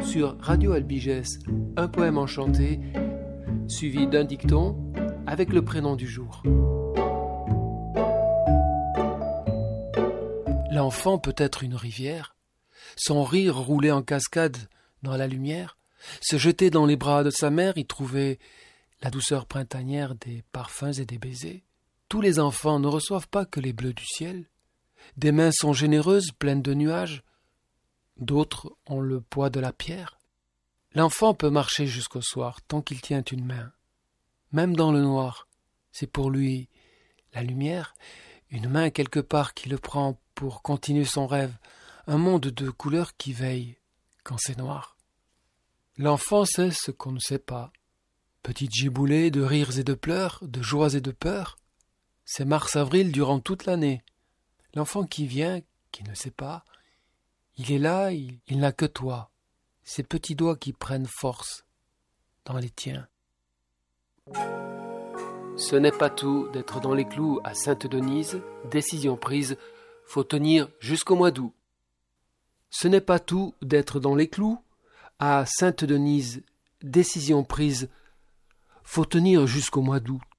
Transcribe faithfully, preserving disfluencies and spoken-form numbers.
sur Radio Albigès, un poème enchanté, suivi d'un dicton avec le prénom du jour. L'enfant peut être une rivière, son rire rouler en cascade dans la lumière, se jeter dans les bras de sa mère, y trouver la douceur printanière des parfums et des baisers. Tous les enfants ne reçoivent pas que les bleus du ciel. Des mains sont généreuses, pleines de nuages. D'autres ont le poids de la pierre. L'enfant peut marcher jusqu'au soir tant qu'il tient une main. Même dans le noir, c'est pour lui la lumière, une main quelque part qui le prend pour continuer son rêve, un monde de couleurs qui veille quand c'est noir. L'enfant sait ce qu'on ne sait pas. Petite giboulée de rires et de pleurs, de joies et de peurs, c'est mars-avril durant toute l'année. L'enfant qui vient, qui ne sait pas, il est là, il, il n'a que toi, ses petits doigts qui prennent force dans les tiens. Ce n'est pas tout d'être dans les clous à Sainte-Denise, décision prise, faut tenir jusqu'au mois d'août. Ce n'est pas tout d'être dans les clous à Sainte-Denise, décision prise, faut tenir jusqu'au mois d'août.